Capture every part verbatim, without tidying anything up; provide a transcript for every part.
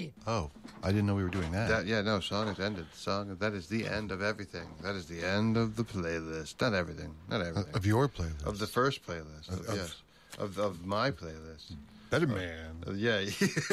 me. Oh, I didn't know we were doing that. That yeah, no, song is ended. Song that is the end of everything. That is the end of the playlist. Not everything. Not everything. Uh, of your playlist. Of the first playlist. Of, Of- yes. Of of my playlist. Better Man. Uh, yeah.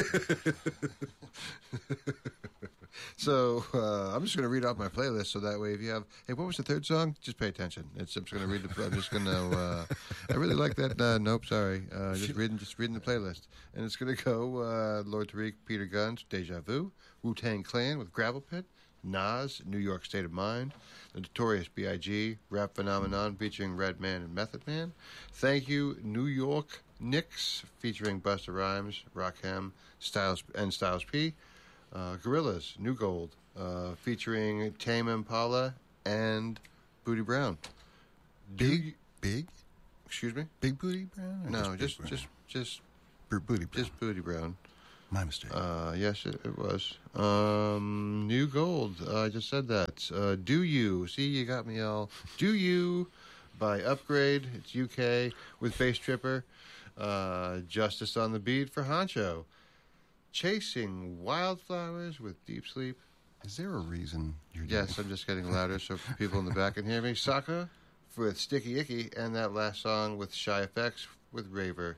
So uh, I'm just going to read off my playlist, so that way, if you have, hey, what was the third song? Just pay attention. It's, I'm just going to read the. I'm just going to. Uh, I really like that. Uh, nope, sorry. Uh, just reading, just reading the playlist, and it's going to go uh, Lord Tariq, Peter Guns, Deja Vu, Wu Tang Clan with Gravel Pit, Nas, New York State of Mind, The Notorious B I G, Rap Phenomenon featuring Redman and Method Man. Thank You, New York Knicks featuring Busta Rhymes, Rakim, Styles and Styles P. Uh, Gorillaz, New Gold, uh, featuring Tame Impala and Booty Brown. Big, big, Excuse me? big booty brown. Or No, Big just Brown? just just B- booty brown. just Booty Brown. My mistake. Uh, yes, it, it was. Um, New Gold. Uh, I just said that. Uh, Do You? See, you got me all. Do You? By Upgrade. It's U K with Bass Tripper. Uh, Justice on the Beat for Honcho. Chasing Wildflowers with Deep Sleep. Is there a reason you're doing Yes, I'm just getting louder so people in the back can hear me. Saka with Sticky Icky, and that last song with Shy Effects with Raver.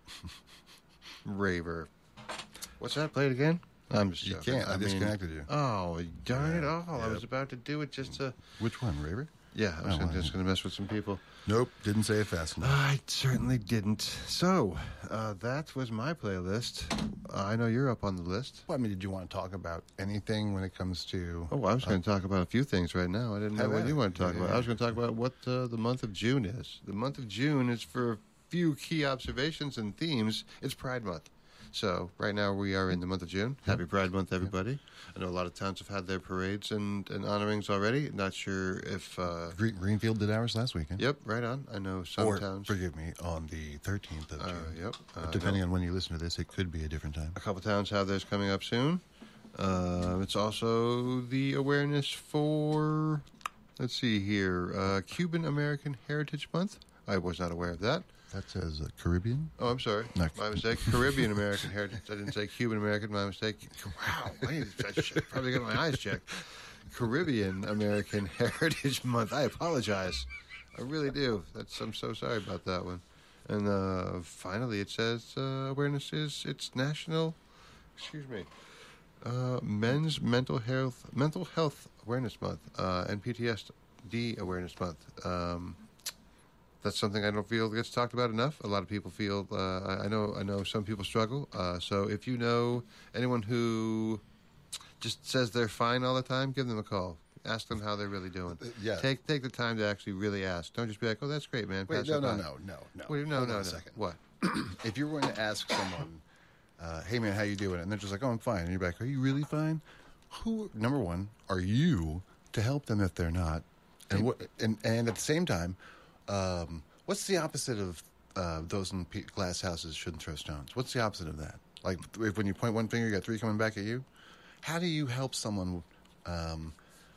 Raver. What's that? Play it again? I'm just You joking. can't. I mean- disconnected you. Oh, darn it Yeah, all. I yep. was about to do it just to... Which one, Raver? Yeah, I was Oh, gonna, wow. just going to mess with some people. Nope, didn't say it fast enough. I certainly didn't. So, uh, that was my playlist. Uh, I know you're up on the list. Well, I mean, did you want to talk about anything when it comes to? Oh, I was going to talk about a few things right now. I didn't know Have what at you it. want to talk Yeah, about. yeah. I was going to talk about what uh, the month of June is. The month of June is for a few key observations and themes. It's Pride Month. So right now we are in the month of June. Happy Pride Month, everybody. I know a lot of towns have had their parades and, and honorings already. Not sure if... Uh, Green, Greenfield did ours last weekend. yep, right on. I know some or, towns... forgive me, on the thirteenth of Uh, June. yep. Uh, Depending on when you listen to this, it could be a different time. A couple towns have theirs coming up soon. Uh, it's also the awareness for, let's see here, uh, Cuban American Heritage Month. I was not aware of that. That says uh, Caribbean. Oh, I'm sorry. No. My mistake. Caribbean American Heritage. I didn't say Cuban American. My mistake. Wow. I, need to, I should probably get my eyes checked. Caribbean American Heritage Month. I apologize. I really do. That's. I'm so sorry about that one. And uh, finally, it says uh, awareness is it's National. Excuse me. Uh, Men's Mental Health Mental Health Awareness Month uh, and P T S D Awareness Month. Um, that's something I don't feel gets talked about enough. A lot of people feel. Uh, I I know. I know some people struggle. Uh, so if you know anyone who just says they're fine all the time, give them a call. Ask them how they're really doing. Uh, yeah. Take take the time to actually really ask. Don't just be like, "Oh, that's great, man." Wait, Pass no, it no, by." no, no, no. What do you, no, Hold no, on no. a second. What? If you're going to ask someone, uh, "Hey, man, how you doing?" and they're just like, "Oh, I'm fine," and you're like, "Are you really fine?" Who, number one, are you to help them if they're not? And what? And, and at the same time, um, what's the opposite of uh, those in pe- glass houses shouldn't throw stones? What's the opposite of that? Like if when you point one finger, you got three coming back at you. How do you help someone? Um,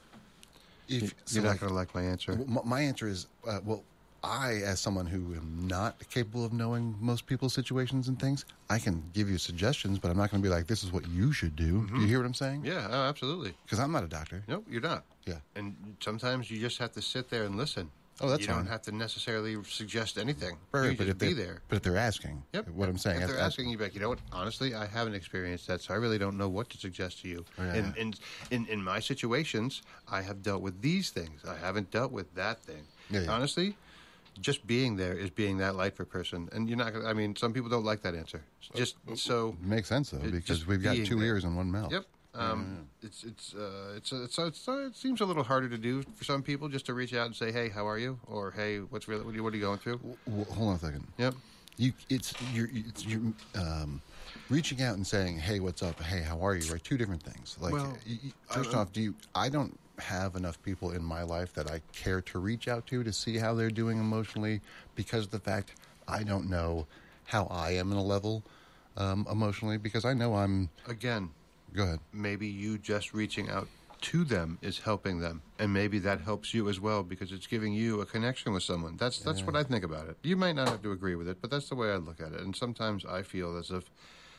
if You're so not like- going to like my answer. Well, my, my answer is, uh, well, I, as someone who am not capable of knowing most people's situations and things, I can give you suggestions, but I'm not going to be like, this is what you should do. Do you hear what I'm saying? Yeah, oh, absolutely. Because I'm not a doctor. Nope, you're not. Yeah. And sometimes you just have to sit there and listen. Oh, that's You don't fine. have to necessarily suggest anything. Right, you but just if be they're- there. But if they're asking, Yep. what I'm saying, If I- they're I- asking you back, you know what? Honestly, I haven't experienced that, so I really don't know what to suggest to you. Oh, yeah. In, in in in my situations, I have dealt with these things. I haven't dealt with that thing. Yeah, yeah. Honestly, just being there is being that light for a person, and you're not. Gonna, I mean, some people don't like that answer. Just so. it makes sense though, It- because just we've got being two there. ears and one mouth. Yep. Um, It's it's uh, it's it's, it's uh, it seems a little harder to do for some people just to reach out and say, hey, how are you? Or hey, what's really what are you, what are you going through? W- w- hold on a second. Yep. You, it's you're, it's you're um, reaching out and saying, "Hey, what's up? Hey, how are you?" Right, two different things. Like, Well, y- y- first I- off, do you? I don't have enough people in my life that I care to reach out to to see how they're doing emotionally, because of the fact I don't know how I am in a level um, emotionally. Because I know I'm. Again, Go ahead. maybe you just reaching out to them is helping them, and maybe that helps you as well because it's giving you a connection with someone. That's that's what I think about it. You might not have to agree with it, but that's the way I look at it. And sometimes I feel as if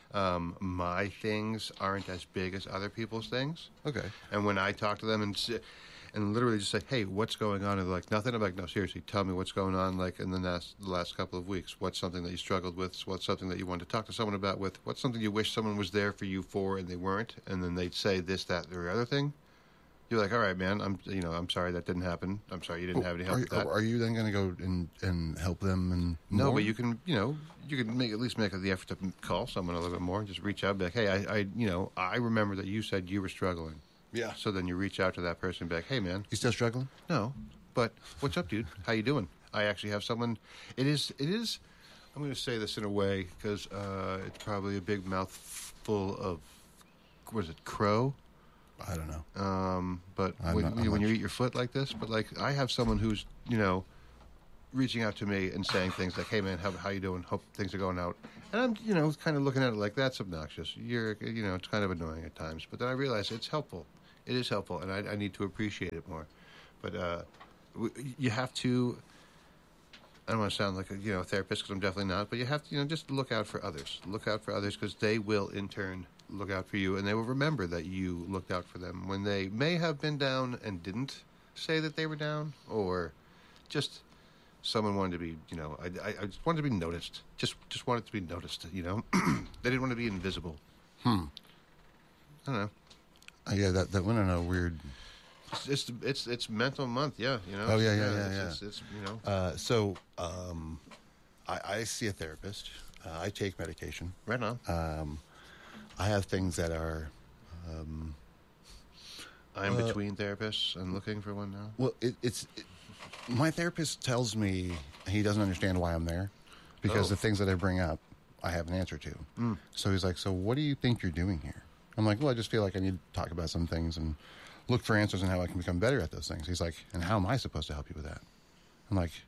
Um, my things aren't as big as other people's things. Okay. And when I talk to them and s- and literally just say, "Hey, what's going on?" and they're like, "Nothing." I'm like, "No, seriously, tell me what's going on." Like in the last the last couple of weeks, what's something that you struggled with? What's something that you wanted to talk to someone about? With what's something you wish someone was there for you for and they weren't? And then they'd say this, that, or the other thing. You're like, "All right, man. I'm you know I'm sorry that didn't happen. I'm sorry you didn't have any help Are, with that." are you then going to go and, and help them? And No, more? but you can, you know, you can make at least make the effort to call someone a little bit more and just reach out, and be like, "Hey, I, I, you know, I remember that you said you were struggling." Yeah. So then you reach out to that person and be like, "Hey, man, You still struggling? no, but what's up, dude? How you doing?" I actually have someone. It is. It is. I'm going to say this in a way because uh, it's probably a big mouthful of what is it, crow? I don't know. Um, but I'm when, not- you, I'm when not you eat your foot like this, but like I have someone who's you know reaching out to me and saying things like, "Hey, man, how how you doing? Hope things are going out." And I'm you know kind of looking at it like that's obnoxious. You're you know it's kind of annoying at times, but then I realize it's helpful. It is helpful, and I, I need to appreciate it more. But uh, w- you have to. I don't want to sound like a you know therapist because I'm definitely not. But you have to you know just look out for others. Look out for others because they will in turn look out for you, and they will remember that you looked out for them when they may have been down and didn't say that they were down, or just someone wanted to be you know I, I, I just wanted to be noticed. Just just wanted to be noticed. You know, they didn't want to be invisible. Hmm. I don't know. Uh, yeah, that that went on a weird. It's it's it's, it's mental month, yeah. You know. Oh, yeah, yeah, it's, yeah, it's, yeah. It's, it's, you know Uh, so, um, I, I see a therapist. Uh, I take medication. right on. Um, I have things that are. Um, I'm uh, between therapists and looking for one now. well, it, it's. It, my therapist tells me he doesn't understand why I'm there because Oh. the things that I bring up, I have an answer to. Mm. So he's like, "So what do you think you're doing here?" I'm like, "Well, I just feel like I need to talk about some things and look for answers and how I can become better at those things." He's like, "And how am I supposed to help you with that?" I'm like,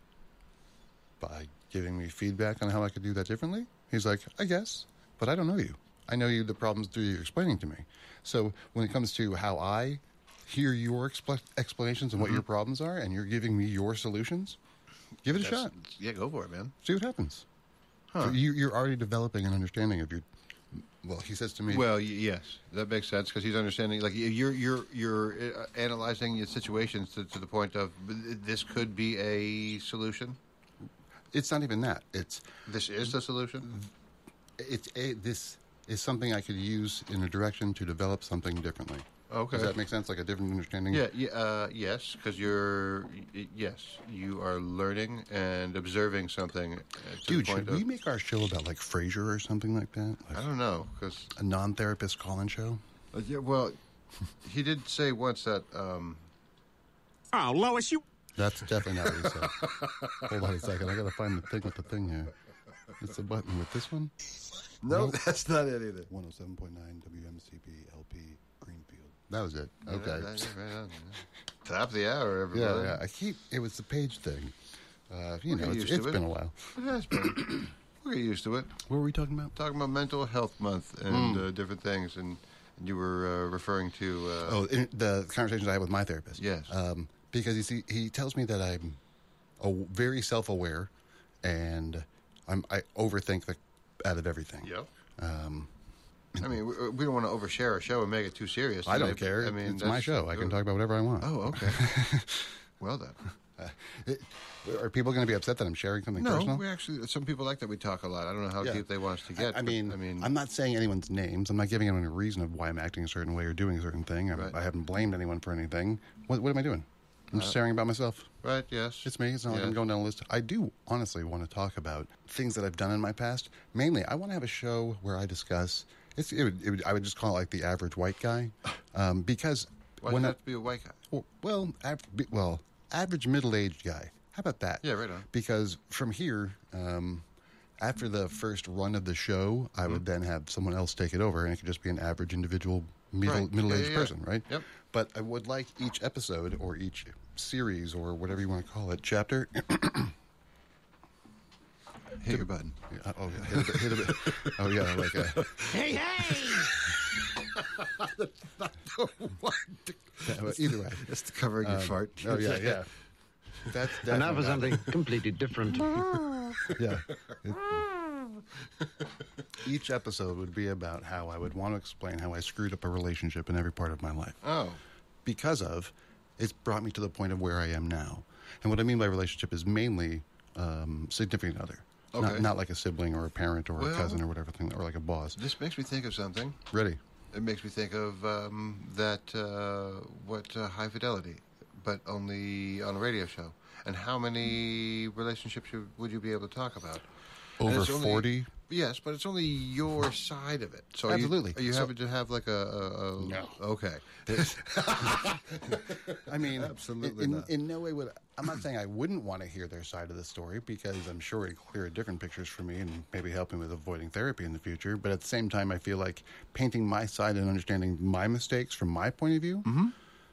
"By giving me feedback on how I could do that differently?" He's like, "I guess, but I don't know you. I know you the problems through you explaining to me. So when it comes to how I hear your expl- explanations and what your problems are, and you're giving me your solutions, give it a That's- shot. Yeah, go for it, man. See what happens." Huh. So you, you're already developing an understanding of your. Well, he says to me, Well, y- yes, that makes sense because he's understanding. Like y- you're you're you're uh, analyzing your situations to, to the point of this could be a solution. it's not even that. It's This is the solution. it's a this is something I could use in a direction to develop something differently. Okay. Does that make sense? Like a different understanding? Yeah, yeah, uh, yes, because you're, y- yes, you are learning and observing something. uh, To Dude, the point should we of, make our show about like Frasier or something like that? I Like don't know, because a non-therapist call-in show? uh, yeah, well, he did say once that um, Oh, Lois, you. That's definitely not what he said. Hold on a second. I got to find the thing with the thing here. It's the button with this one. no, that's not it either. one oh seven point nine W M C P L P Greenfield. That was it. Okay. Yeah, that- yeah, right on, yeah. Top of the hour, everybody. Yeah, yeah. I keep. It was the page thing. Uh, you We'll know, get it's, used to it's it. been a while. It has been. We'll get used to it. What were we talking about? Talking about Mental Health Month and uh, different things, and you were uh, referring to. Uh, Oh, in, the conversations I had with my therapist. Yes. Um, because you see, he tells me that I'm a, very self-aware, and I'm, I overthink the out of everything. Yep. Um, I mean, we, we don't want to overshare our show and make it too serious. I don't today, care. but, I mean, it's my that's- show. I can talk about whatever I want. Oh, okay. Well done. It- are people going to be upset that I'm sharing something No, personal? we actually. Some people like that we talk a lot. I don't know how Yeah. deep they want us to get. I, I but, mean, I mean, I'm not saying anyone's names. I'm not giving anyone a reason of why I'm acting a certain way or doing a certain thing. I'm, Right. I haven't blamed anyone for anything. What, what am I doing? I'm just sharing about myself. right? Yes, It's me. It's not like Yes. I'm going down a list. I do honestly want to talk about things that I've done in my past. Mainly, I want to have a show where I discuss. It's, it would, it would, I would just call it like the average white guy, um, because Why when does it I, have to be a white guy? well, av- well, average middle-aged guy. How about that? Yeah, right on. Because from here, um, after the first run of the show, I Mm-hmm. would then have someone else take it over, and it could just be an average individual middle, Right. middle-aged Yeah, yeah, yeah. person, right? Yep. But I would like each episode or each series or whatever you want to call it, chapter. Hit your button. Yeah, oh, yeah, hit a bit, hit a bit. Oh, yeah, like a. Hey, hey! Yeah, but either way. That's the covering your fart. Oh, yeah, yeah. That's And now definitely for not- something completely different. Yeah. It- Each episode would be about how I would want to explain how I screwed up a relationship in every part of my life. Oh. Because of, it's brought me to the point of where I am now. And what I mean by relationship is mainly um, significant other. Okay. Not, not like a sibling or a parent or Well- a cousin or whatever thing, or like a boss. This makes me think of something. Ready? It makes me think of um, that, uh, what, uh, High Fidelity, but only on a radio show. And how many relationships you, would you be able to talk about? And Over it's only- forty? Yes, but it's only your side of it. So Absolutely. Are you, are you So- having to have like a... a, a No. Okay. I mean, Absolutely in, not. in no way would I'm not saying I wouldn't want to hear their side of the story, because I'm sure it'd clear different pictures for me and maybe help me with avoiding therapy in the future. But at the same time, I feel like painting my side and understanding my mistakes from my point of view Mm-hmm.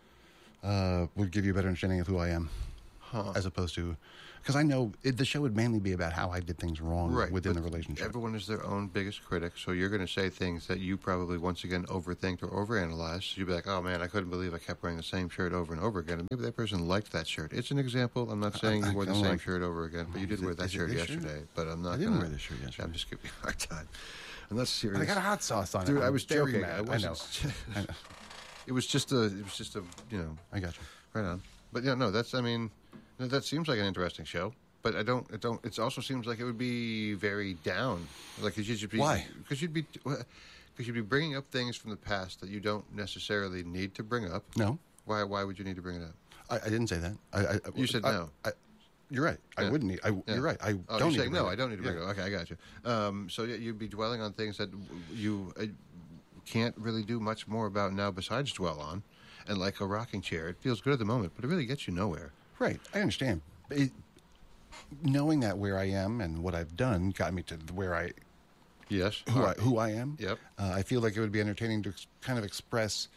uh, would give you a better understanding of who I am, Huh. as opposed to, because I know it, the show would mainly be about how I did things wrong Right, within but the relationship. Everyone is their own biggest critic, so you're going to say things that you probably once again overthink or overanalyze. So you'll be like, "Oh man, I couldn't believe I kept wearing the same shirt over and over again." And maybe that person liked that shirt. It's an example. I'm not saying I- you wore I the don't same like- shirt over again, but you did Is it- wear that is it shirt this shirt? yesterday. But I'm not. I didn't gonna, wear this shirt yesterday. I'm just giving you a hard time. I'm not serious. But I got a hot sauce on Dude, it. I I'm was very joking. mad. I I know. wasn't- I know. It was just a. It was just a. You know. I got you. Right on. But yeah, no, that's. I mean, no, that seems like an interesting show. But I don't. It don't. It also seems like it would be very down. Like you should be. Why? Because you'd be. Because you'd be bringing up things from the past that you don't necessarily need to bring up. No, Why? Why would you need to bring it up? I, I didn't say that. I, I, You said I- no. I, you're right. I Yeah. wouldn't need. I, Yeah. You're right. I Oh, don't you're need saying to no. bring I don't need to bring Yeah. it up. Okay, I got you. Um, so yeah, you'd be dwelling on things that you uh, can't really do much more about now besides dwell on. And like a rocking chair, it feels good at the moment, but it really gets you nowhere. Right. I understand. It, knowing that where I am and what I've done got me to where I Yes. who All I right. who I am. Yep. Uh, I feel like it would be entertaining to ex- kind of express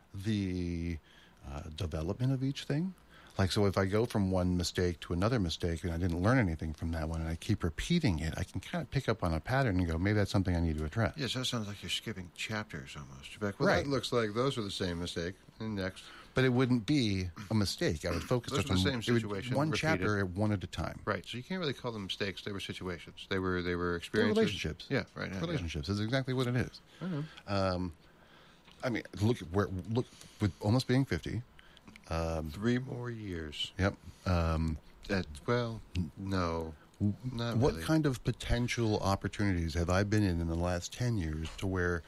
the uh, development of each thing. Like, so if I go from one mistake to another mistake and I didn't learn anything from that one and I keep repeating it, I can kind of pick up on a pattern and go, maybe that's something I need to address. Yes, that sounds like you're skipping chapters almost. You're like, well, Right. that looks like those are the same mistake. And next. But it wouldn't be a mistake. I would focus Those on are the same it would- situation, one repeated. chapter at one at a time. Right. So you can't really call them mistakes. They were situations. They were they were They're experiences. relationships. Yeah, right. yeah, Relationships is exactly what it is. Yeah. I know. Um, I mean, look at where look with almost being fifty. Three more years. Yep. Um, That, well, no. Not what really. kind of potential opportunities have I been in in the last ten years to where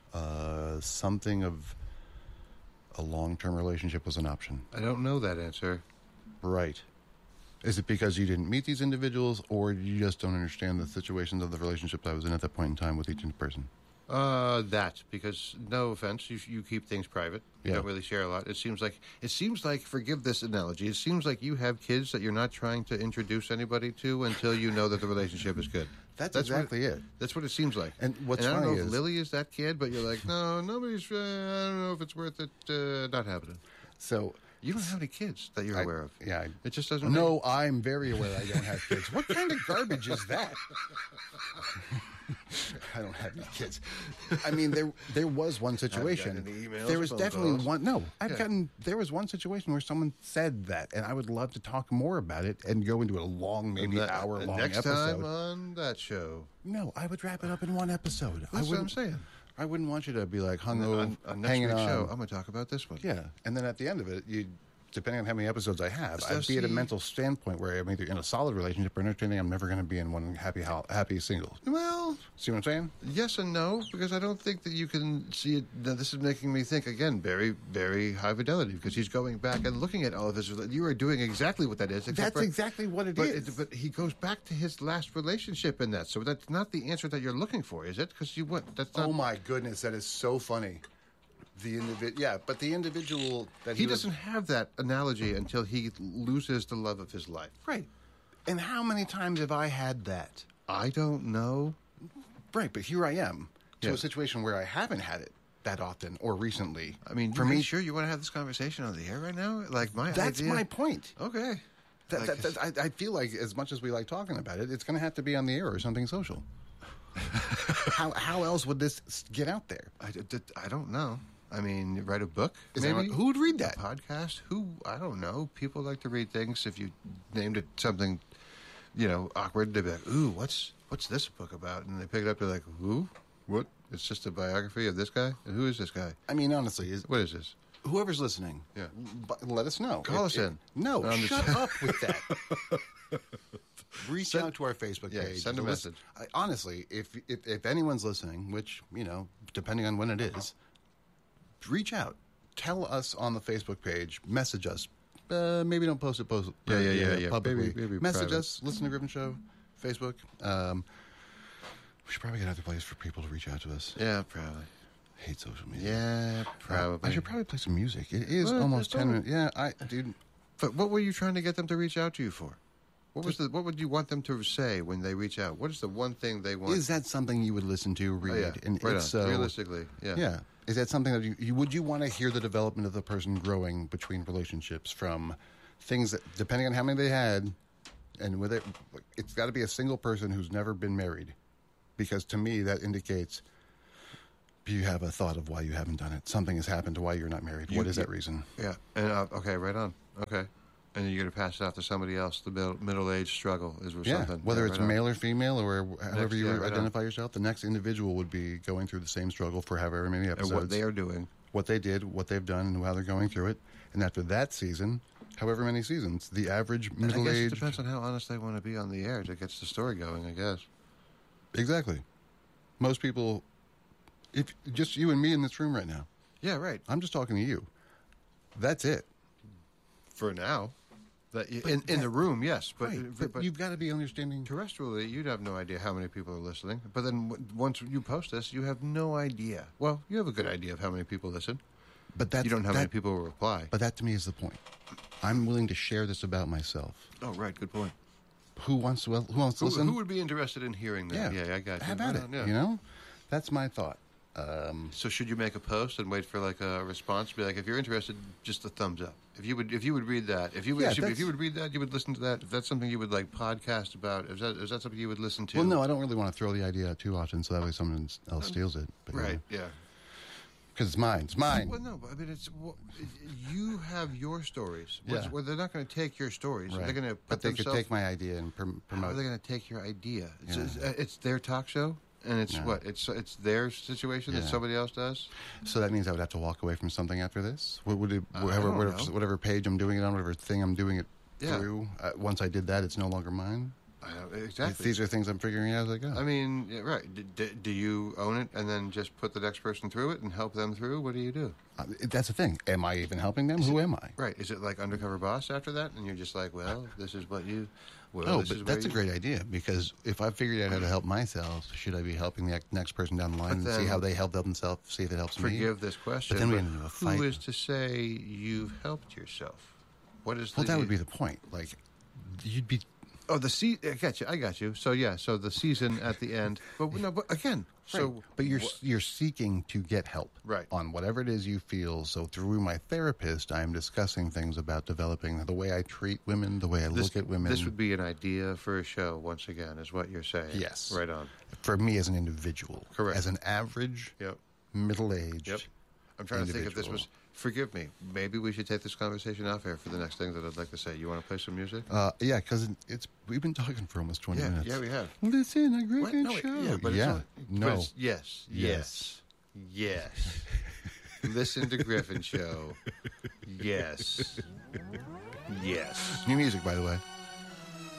uh, something of a long-term relationship was an option? I don't know that answer. Right. Is it because you didn't meet these individuals, or you just don't understand the situations of the relationships I was in at that point in time with each person? Uh, that because no offense, you you keep things private. You Yeah. don't really share a lot. It seems like it seems like forgive this analogy. It seems like you have kids that you're not trying to introduce anybody to until you know that the relationship is good. That's, what- exactly it. That's what it seems like. And what's I don't know funny if is- Lily is that kid, but you're like, no, nobody's. Uh, I don't know if it's worth it uh, not happening. So You don't have any kids that you're I- aware of. yeah, I- it just doesn't. No, I'm very aware I don't have kids. What kind of garbage is that? I don't have any kids. I mean, there there was one situation. gotten any emails There or was phone definitely calls. one. No, I've Yeah. gotten. There was one situation where someone said that, and I would love to talk more about it and go into a long, maybe That- hour long next episode. time on that show. No, I would wrap it up in one episode. I That's what I'm wouldn't- saying. I wouldn't want you to be like hung on, over, on next hanging week's on. show, I'm going to talk about this one. Yeah, and then at the end of it, you, depending on how many episodes I have, So I'd be at a see- mental standpoint where I'm either in a solid relationship or entertaining. I'm never going to be in one happy, ho- happy single. Well, See what I'm saying? yes and no, because I don't think that you can see it. Now, this is making me think again, very, very high fidelity, because he's going back and looking at all of his. You are doing exactly what that is. except That's for- exactly what it but is. It, but he goes back to his last relationship in that, so that's not the answer that you're looking for, is it? Because you what? That's not. Oh my goodness, that is so funny. The individual, yeah, but the individual that He was- doesn't have that analogy until he loses the love of his life. right. And how many times have I had that? I don't know. Right, but here I am to Yeah. a situation where I haven't had it that often or recently. I mean, for you me, sure you want to have this conversation on the air right now? Like my that's idea- my point. Okay. That, Like- that, that, I, I feel like as much as we like talking about it, it's going to have to be on the air or something social. how how else would this s- get out there? I, d- d- I don't know. I mean, write a book, Is maybe. anyone- who would read that? A podcast? Who? I don't know. People like to read things. If you named it something, you know, awkward, they'd be like, "Ooh, what's what's this book about? And they pick it up, they're like, who? What? It's just a biography of this guy? And who is this guy? I mean, honestly, is, What is this? whoever's listening, Yeah. b- let us know. Call If- us if- in. No, No, I'm just- shut up with that. Reach Send- out to our Facebook Yeah, page. send a Listen- message. I, honestly, if, if if anyone's listening, which you know, depending on when it is, reach out. Tell us on the Facebook page. Message us. Uh, maybe don't post it. Post Yeah, yeah, yeah, yeah. Publicly. Maybe- maybe message private. us. Listen to Griffin Show. Facebook. Um, we should probably get another place for people to reach out to us. Yeah, probably. I hate social media. Yeah, probably. I should probably play some music. It is Well, almost just ten do it. minutes. Yeah, I dude. But what were you trying to get them to reach out to you for? What was the? What would you want them to say when they reach out? What is the one thing they want? Is that something you would listen to, read? Oh, yeah. And right if on. so, Realistically, yeah. yeah. Is that something that you, you would you want to hear the development of the person growing between relationships from things that, depending on how many they had, and with it, it's got to be a single person who's never been married, because to me that indicates you have a thought of why you haven't done it. Something has happened to why you're not married. You- what is you- that reason? Yeah. And uh, okay, right on. Okay. And then you're going to pass it off to somebody else. The middle, middle-aged struggle is or Yeah, something. whether Yeah, it's right on. male or female or however Next, you yeah, right on. identify yourself, the next individual would be going through the same struggle for however many And episodes. what they are doing. what they did, what they've done, and how they're going through it. And after that season, however many seasons, the average I guess it middle-aged... depends on how honest they want to be on the air. That gets the story going, I guess. Exactly. Most people, if just you and me in this room right now, Yeah, right. I'm just talking to you. That's it. For now. That in, in the room, yes. But, Right, but, but, you've got to be understanding... terrestrially, you'd have no idea how many people are listening. But then w- once you post this, you have no idea. Well, you have a good idea of how many people listen. But that's, You don't know how that, many people will reply. But that to me is the point. I'm willing to share this about myself. Oh, right. Good point. Who wants to, who wants to Who, listen? who would be interested in hearing that? Yeah, I got you. Have at Right it. on, yeah. You know? That's my thought. Um, So should you make a post and wait for like a response? Be like, if you're interested, just a thumbs up. If you would, if you would read that, if you would, Yeah, if you- if that's- you would read that, you would listen to that. If that's something you would like podcast about, is that is that something you would listen to? well, no, I don't really want to throw the idea out too often, so that way someone else steals it. But, Right. Yeah. Because it's mine. It's mine. Well, no, but I mean, it's well, you have your stories. Yeah. Well, they're not going to take your stories. Right. They're going to put but they could themselves. take my idea and prom- How are promote they it. going to take your idea? It's, Yeah. it's, uh, it's their talk show, and it's Yeah. what it's it's their situation that Yeah. somebody else does. So that means I would have to walk away from something after this? What would it, Uh, I whatever, don't whatever, know. whatever page I'm doing it on, whatever thing I'm doing it Yeah. through, uh, once I did that, it's no longer mine? I don't, exactly. These are things I'm figuring out as I go. I mean, yeah, right. D- d- do you own it and then just put the next person through it and help them through? What do you do? Uh, that's the thing. Am I even helping them? Who am I? Right. Is it like Undercover Boss after that? And you're just like, well, this is what you. Well, Oh, this is but where that's a you- great idea, because if I've figured out how to help myself, should I be helping the next person down the line and see then- how they help themselves, see if it helps me? Forgive this question. then we but get into a fight. Who is to say you've helped yourself? What is Well, the, that would be the point. Like, you'd be... Oh, the se- I got you. I got you. So yeah. So the season at the end. But no. But again. So. Right. But you're you're seeking to get help, Right. on whatever it is you feel. So through my therapist, I am discussing things about developing the way I treat women, the way I This, look at women. this would be an idea for a show. Once again, is what you're saying. Yes. Right on. for me as an individual, Correct. as an average, Yep. middle-aged. Yep. I'm trying to think if this individual. was. Forgive me. Maybe we should take this conversation off air for the next thing that I'd like to say. You want to play some music? Uh, yeah, because it's we've been talking for almost twenty yeah. minutes. Yeah, we have. Listen, a What? Griffin No, wait, show. yeah, but yeah, it's only, no. But it's, yes, yes, yes. Listen to Griffin Show. Yes, yes. New music, by the way.